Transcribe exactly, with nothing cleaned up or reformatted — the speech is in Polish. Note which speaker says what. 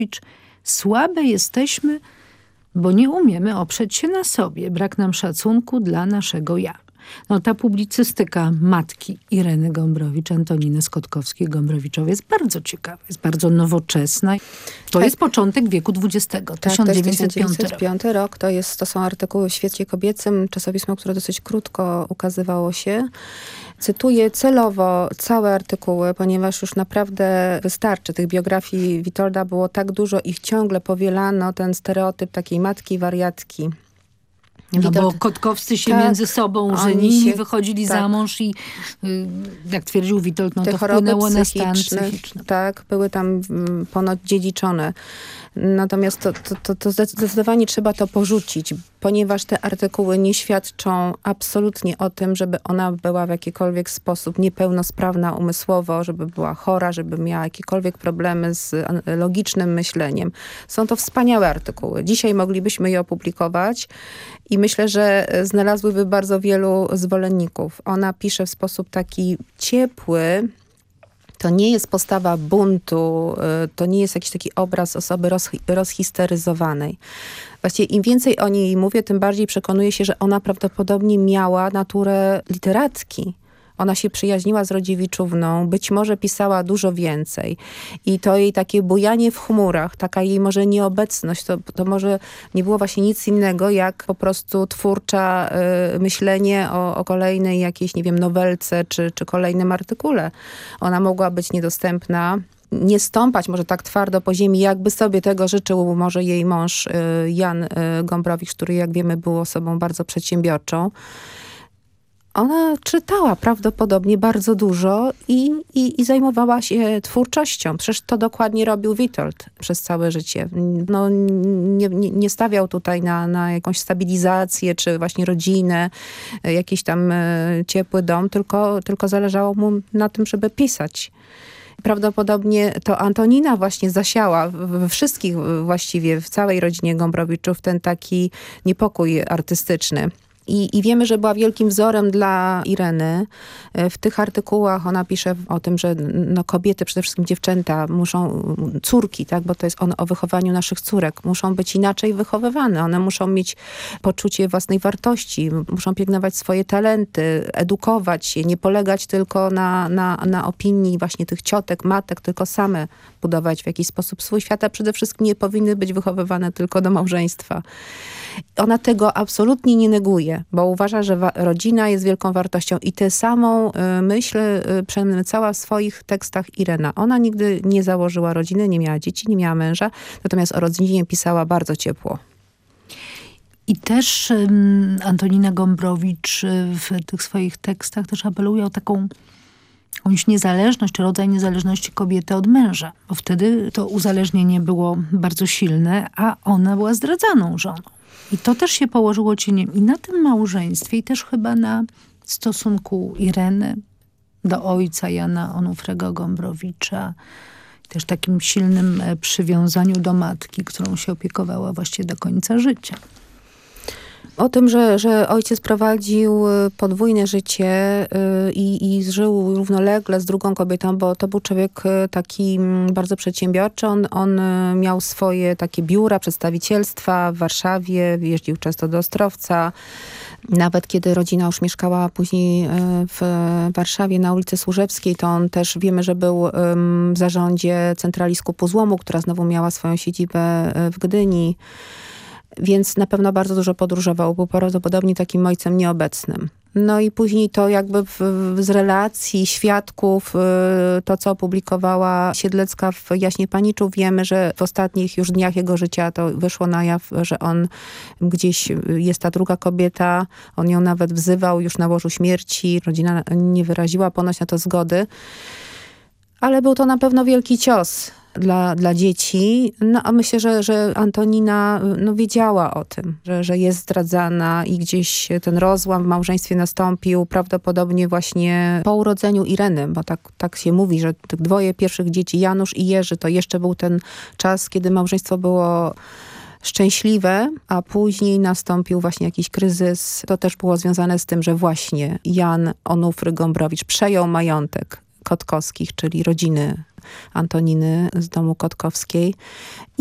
Speaker 1: Gombrowicz, słabe jesteśmy, bo nie umiemy oprzeć się na sobie. Brak nam szacunku dla naszego ja. No, ta publicystyka matki Ireny Gombrowicz, Antoniny Skotkowskiej-Gombrowiczowej jest bardzo ciekawa, jest bardzo nowoczesna. To tak. jest początek wieku dwudziestego,
Speaker 2: tak,
Speaker 1: tysiąc dziewięćset piąty
Speaker 2: tysiąc dziewięćset piąty rok. To, jest, to są artykuły w Świecie Kobiecym, czasopismo, które dosyć krótko ukazywało się. Cytuję celowo całe artykuły, ponieważ już naprawdę wystarczy. Tych biografii Witolda było tak dużo, ich ciągle powielano, ten stereotyp takiej matki wariatki.
Speaker 1: No
Speaker 2: Witold,
Speaker 1: bo Kotkowscy się
Speaker 2: tak,
Speaker 1: między sobą żenili, się, wychodzili
Speaker 2: tak.
Speaker 1: za mąż i y, jak twierdził Witold, no
Speaker 2: Te
Speaker 1: to wpłynęło na stan
Speaker 2: psychiczny,
Speaker 1: psychiczny.
Speaker 2: Tak, były tam m, ponoć dziedziczone. Natomiast to, to, to, to zdecydowanie trzeba to porzucić, ponieważ te artykuły nie świadczą absolutnie o tym, żeby ona była w jakikolwiek sposób niepełnosprawna umysłowo, żeby była chora, żeby miała jakiekolwiek problemy z logicznym myśleniem. Są to wspaniałe artykuły. Dzisiaj moglibyśmy je opublikować i myślę, że znalazłyby bardzo wielu zwolenników. Ona pisze w sposób taki ciepły. To nie jest postawa buntu, to nie jest jakiś taki obraz osoby rozhi- rozhisteryzowanej. Właściwie im więcej o niej mówię, tym bardziej przekonuję się, że ona prawdopodobnie miała naturę literatki. Ona się przyjaźniła z Rodziewiczówną, być może pisała dużo więcej. I to jej takie bujanie w chmurach, taka jej może nieobecność, to, to może nie było właśnie nic innego, jak po prostu twórcza y, myślenie o, o kolejnej jakiejś, nie wiem, nowelce czy, czy kolejnym artykule. Ona mogła być niedostępna, nie stąpać może tak twardo po ziemi, jakby sobie tego życzył może jej mąż y, Jan y, Gombrowicz, który, jak wiemy, był osobą bardzo przedsiębiorczą. Ona czytała prawdopodobnie bardzo dużo i, i, i zajmowała się twórczością. Przecież to dokładnie robił Witold przez całe życie. No, nie, nie, nie stawiał tutaj na, na jakąś stabilizację, czy właśnie rodzinę, jakiś tam ciepły dom, tylko, tylko zależało mu na tym, żeby pisać. Prawdopodobnie to Antonina właśnie zasiała we wszystkich właściwie, w całej rodzinie Gombrowiczów ten taki niepokój artystyczny. I, I wiemy, że była wielkim wzorem dla Ireny. W tych artykułach ona pisze o tym, że no, kobiety, przede wszystkim dziewczęta, muszą, córki, tak, bo to jest on o wychowaniu naszych córek, muszą być inaczej wychowywane. One muszą mieć poczucie własnej wartości, muszą pielęgnować swoje talenty, edukować się, nie polegać tylko na, na, na opinii właśnie tych ciotek, matek, tylko same budować w jakiś sposób swój świat, a przede wszystkim nie powinny być wychowywane tylko do małżeństwa. Ona tego absolutnie nie neguje, bo uważa, że wa- rodzina jest wielką wartością i tę samą y, myśl y, przemycała w swoich tekstach Irena. Ona nigdy nie założyła rodziny, nie miała dzieci, nie miała męża, natomiast o rodzinie pisała bardzo ciepło.
Speaker 1: I też um, Antonina Gombrowicz w tych swoich tekstach też apeluje o taką jakąś niezależność, czy rodzaj niezależności kobiety od męża. Bo wtedy to uzależnienie było bardzo silne, a ona była zdradzaną żoną. I to też się położyło cieniem i na tym małżeństwie, i też chyba na stosunku Ireny do ojca Jana Onufrego Gombrowicza. I też takim silnym przywiązaniu do matki, którą się opiekowała właściwie do końca życia.
Speaker 2: O tym, że, że ojciec prowadził podwójne życie i, i żył równolegle z drugą kobietą, bo to był człowiek taki bardzo przedsiębiorczy. On, on miał swoje takie biura, przedstawicielstwa w Warszawie, jeździł często do Ostrowca. Nawet kiedy rodzina już mieszkała później w Warszawie na ulicy Służewskiej, to on też wiemy, że był w zarządzie centrali skupu złomu, która znowu miała swoją siedzibę w Gdyni. Więc na pewno bardzo dużo podróżował. Był prawdopodobnie takim ojcem nieobecnym. No i później to jakby w, z relacji świadków, to co opublikowała Siedlecka w Jaśnie Paniczu, wiemy, że w ostatnich już dniach jego życia to wyszło na jaw, że on gdzieś jest ta druga kobieta. On ją nawet wzywał już na łożu śmierci. Rodzina nie wyraziła ponoć na to zgody. Ale był to na pewno wielki cios dla, dla dzieci. No a myślę, że, że Antonina no, wiedziała o tym, że, że jest zdradzana i gdzieś ten rozłam w małżeństwie nastąpił prawdopodobnie właśnie po urodzeniu Ireny, bo tak, tak się mówi, że tych dwoje pierwszych dzieci, Janusz i Jerzy, to jeszcze był ten czas, kiedy małżeństwo było szczęśliwe, a później nastąpił właśnie jakiś kryzys. To też było związane z tym, że właśnie Jan Onufry Gombrowicz przejął majątek Kotkowskich, czyli rodziny Antoniny z domu Kotkowskiej.